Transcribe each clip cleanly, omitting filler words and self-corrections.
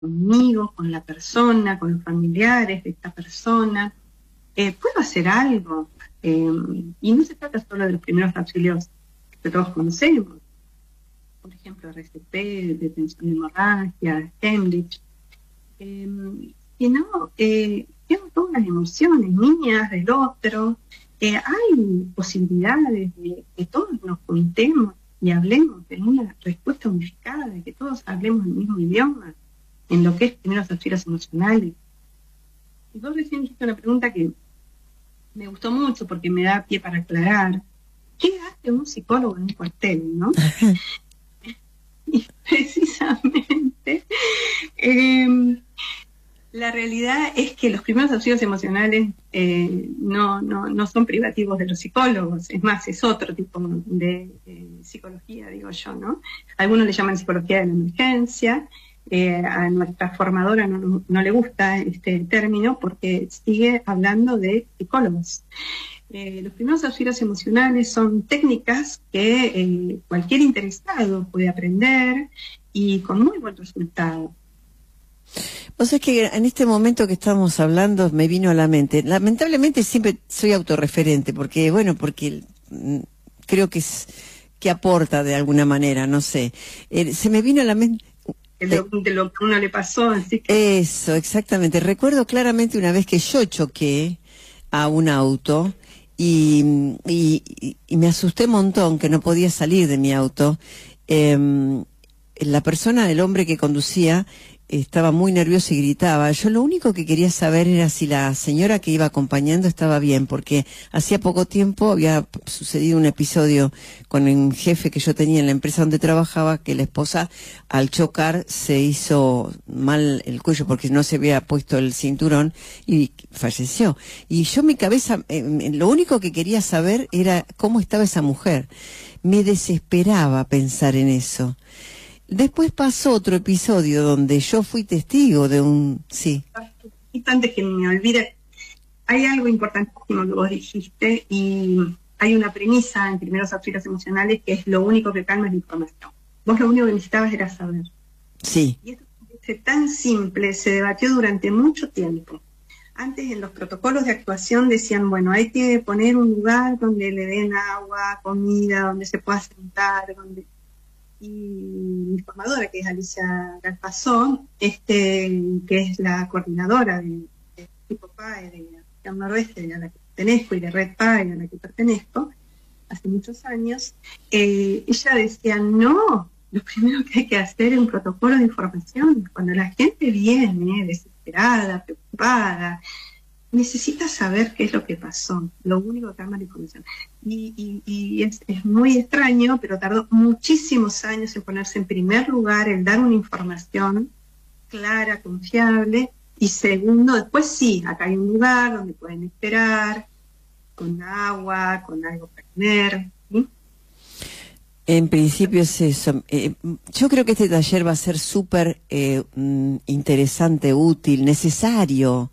conmigo, con la persona, con los familiares de esta persona? ¿Puedo hacer algo? Y no se trata solo de los primeros auxilios que todos conocemos, por ejemplo, RCP, detención de hemorragia, Hemlich, sino tengo todas las emociones, mías, del otro. Hay posibilidades de que todos nos juntemos y hablemos de una respuesta unificada, de que todos hablemos el mismo idioma en lo que es primeros auxilios emocionales. Y vos recién hiciste una pregunta que me gustó mucho porque me da pie para aclarar. ¿Qué hace un psicólogo en un cuartel, no? Y precisamente la realidad es que los primeros auxilios emocionales no son privativos de los psicólogos. Es más, es otro tipo de psicología, digo yo, ¿no? Algunos le llaman psicología de la emergencia. A nuestra formadora no le gusta este término porque sigue hablando de psicólogos. Los primeros auxilios emocionales son técnicas que cualquier interesado puede aprender y con muy buen resultado. O sea, es que en este momento que estamos hablando me vino a la mente, lamentablemente siempre soy autorreferente, porque creo que aporta de alguna manera, no sé, se me vino a la mente... De lo que a uno le pasó, así que... Eso, exactamente. Recuerdo claramente una vez que yo choqué a un auto y me asusté un montón, que no podía salir de mi auto. La persona, el hombre que conducía, estaba muy nervioso y gritaba. Yo lo único que quería saber era si la señora que iba acompañando estaba bien, porque hacía poco tiempo había sucedido un episodio con un jefe que yo tenía en la empresa donde trabajaba, que la esposa al chocar se hizo mal el cuello porque no se había puesto el cinturón y falleció. Y yo mi cabeza, lo único que quería saber era cómo estaba esa mujer. Me desesperaba pensar en eso. Después pasó otro episodio donde yo fui testigo de un... Sí. Y antes que me olvide, hay algo importantísimo que vos dijiste y hay una premisa en primeros auxilios emocionales que es lo único que calma es la información. Vos lo único que necesitabas era saber. Sí. Y esto es tan simple, se debatió durante mucho tiempo. Antes en los protocolos de actuación decían, bueno, hay que poner un lugar donde le den agua, comida, donde se pueda sentar, donde... Y mi formadora, que es Alicia Galpazón, que es la coordinadora del tipo PAE de la región noroeste, a la que pertenezco, y de Red PAE, a la que pertenezco, hace muchos años, ella decía, no, lo primero que hay que hacer es un protocolo de información. Cuando la gente viene desesperada, preocupada, necesita saber qué es lo que pasó. Lo único que ama la información. Y es muy extraño, pero tardó muchísimos años en ponerse en primer lugar, el dar una información clara, confiable, y segundo, después sí, acá hay un lugar donde pueden esperar, con agua, con algo para comer, ¿sí? En principio es eso. Yo creo que este taller va a ser súper interesante, útil, necesario,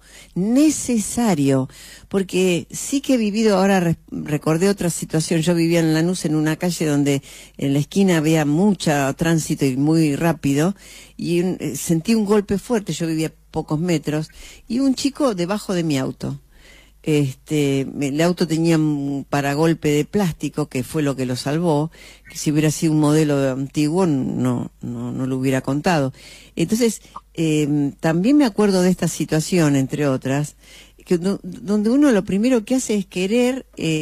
porque sí que he vivido, ahora recordé otra situación. Yo vivía en Lanús, en una calle donde en la esquina había mucho tránsito y muy rápido, y sentí un golpe fuerte. Yo vivía a pocos metros, y un chico debajo de mi auto. El auto tenía un paragolpe de plástico, que fue lo que lo salvó, que si hubiera sido un modelo antiguo no lo hubiera contado. Entonces, también me acuerdo de esta situación, entre otras, donde uno lo primero que hace es querer,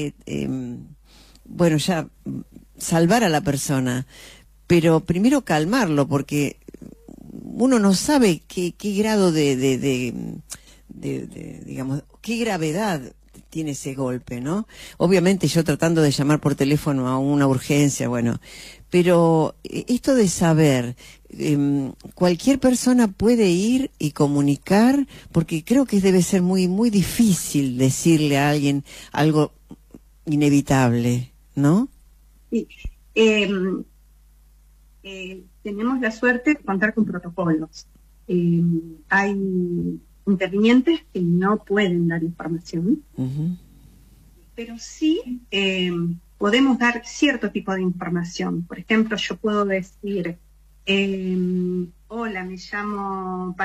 ya salvar a la persona, pero primero calmarlo, porque uno no sabe qué grado digamos, qué gravedad tiene ese golpe, ¿no? Obviamente yo tratando de llamar por teléfono a una urgencia, bueno, pero esto de saber, cualquier persona puede ir y comunicar, porque creo que debe ser muy, muy difícil decirle a alguien algo inevitable, ¿no? Sí. Tenemos la suerte de contar con protocolos. Hay intervinientes que no pueden dar información, pero sí podemos dar cierto tipo de información. Por ejemplo, yo puedo decir, Hola, me llamo